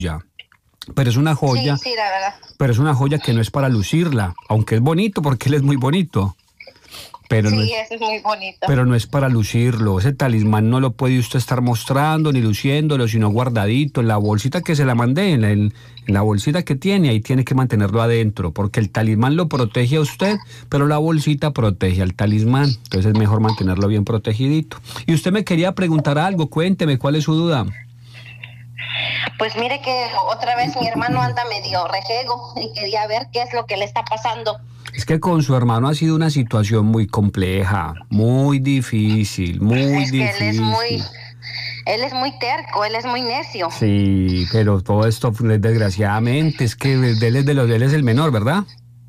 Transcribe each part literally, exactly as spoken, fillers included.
Pero es una joya, Sí, sí, la verdad. pero es una joya que no es para lucirla, aunque es bonito porque él es muy bonito. Pero no Sí, es, eso es muy bonito. pero no es para lucirlo. Ese talismán no lo puede usted estar mostrando ni luciéndolo, sino guardadito en la bolsita que se la mandé, en la, en la bolsita que tiene, ahí tiene que mantenerlo adentro, porque el talismán lo protege a usted, pero la bolsita protege al talismán. Entonces es mejor mantenerlo bien protegidito. Y usted me quería preguntar algo, cuénteme, ¿cuál es su duda? Pues mire que otra vez mi hermano anda medio rejego y quería ver qué es lo que le está pasando. Es que con su hermano ha sido una situación muy compleja, muy difícil, muy Es que difícil. él es muy, él es muy terco, él es muy necio. Sí, pero todo esto, desgraciadamente, es que él es, de los, él es el menor, ¿verdad?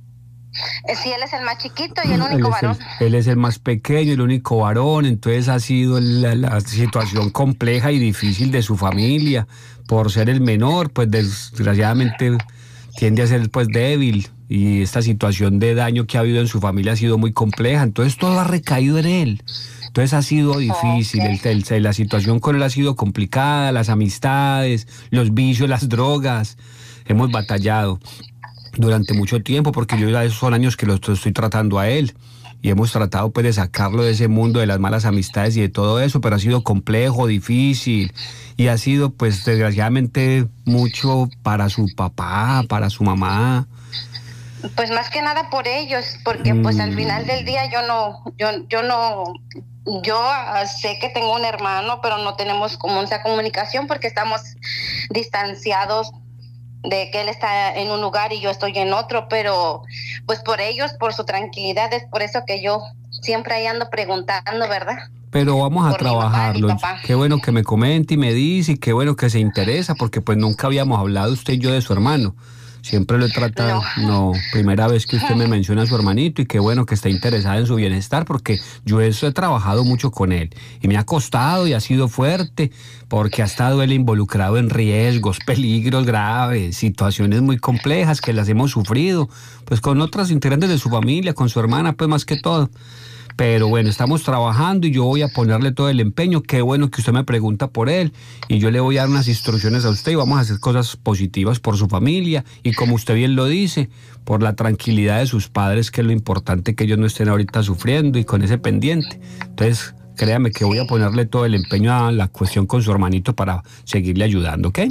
Eh, Sí, él es el más chiquito y el Él único es el, varón. él es el más pequeño, el único varón, entonces ha sido la, la situación compleja y difícil de su familia. Por ser el menor, pues desgraciadamente tiende a ser pues débil y esta situación de daño que ha habido en su familia ha sido muy compleja, entonces todo ha recaído en él. Entonces ha sido difícil, Ok. el, el- la situación con él ha sido complicada, las amistades, los vicios, las drogas, hemos batallado durante mucho tiempo, porque yo ya esos son años que lo estoy, estoy tratando a él y hemos tratado pues de sacarlo de ese mundo de las malas amistades y de todo eso, pero ha sido complejo, difícil y ha sido pues desgraciadamente mucho para su papá, para su mamá. Pues más que nada por ellos, porque pues al final del día yo no, yo, yo no, yo ah, sé que tengo un hermano, pero no tenemos como esa comunicación porque estamos distanciados de que él está en un lugar y yo estoy en otro, pero pues por ellos, por su tranquilidad, es por eso que yo siempre ahí ando preguntando, ¿verdad? Pero vamos a Por mi mamá y mi trabajarlo. papá. Qué bueno que me comente y me dice y qué bueno que se interesa, porque pues nunca habíamos hablado usted y yo de su hermano. Siempre lo he tratado, no. no, primera vez que usted me menciona a su hermanito y qué bueno que está interesada en su bienestar, porque yo eso he trabajado mucho con él y me ha costado y ha sido fuerte, porque ha estado él involucrado en riesgos, peligros graves, situaciones muy complejas que las hemos sufrido, pues con otras integrantes de su familia, con su hermana, pues más que todo. Pero bueno, estamos trabajando y yo voy a ponerle todo el empeño. Qué bueno que usted me pregunta por él y yo le voy a dar unas instrucciones a usted y vamos a hacer cosas positivas por su familia y como usted bien lo dice, por la tranquilidad de sus padres, que es lo importante, que ellos no estén ahorita sufriendo y con ese pendiente. Entonces, créame que voy a ponerle todo el empeño a la cuestión con su hermanito para seguirle ayudando, ¿ok?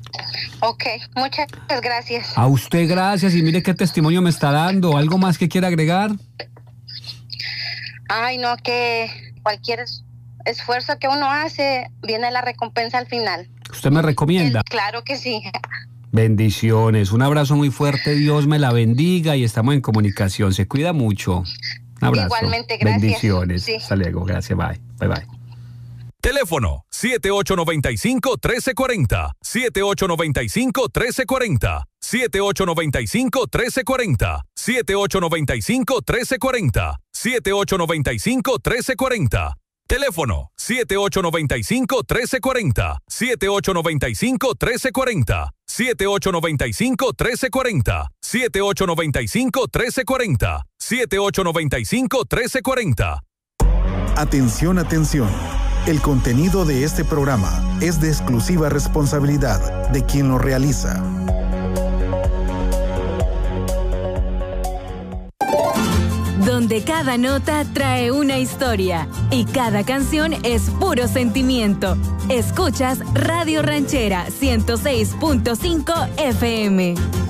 Ok, muchas gracias. A usted gracias y mire qué testimonio me está dando. ¿Algo más que quiera agregar? Ay, no, que cualquier es- esfuerzo que uno hace, viene la recompensa al final. ¿Usted me recomienda? El- claro que sí. Bendiciones, un abrazo muy fuerte, Dios me la bendiga y estamos en comunicación, se cuida mucho. Un abrazo. Igualmente, gracias. Bendiciones, Sí. hasta luego, gracias, bye, bye, bye. Teléfono siete ocho nueve cinco, uno tres cuatro cero, siete ocho nueve cinco, uno tres cuatro cero, siete ocho nueve cinco, uno tres cuatro cero, siete ocho nueve cinco, uno tres cuatro cero, siete ocho nueve cinco, uno tres cuatro cero. Teléfono siete ocho nueve cinco, uno tres cuatro cero, siete ocho nueve cinco, uno tres cuatro cero, siete ocho nueve cinco, uno tres cuatro cero, siete ocho nueve cinco, uno tres cuatro cero, siete ocho nueve cinco, uno tres cuatro cero. Atención, atención. El contenido de este programa es de exclusiva responsabilidad de quien lo realiza. Donde cada nota trae una historia y cada canción es puro sentimiento. Escuchas Radio Ranchera ciento seis punto cinco F M.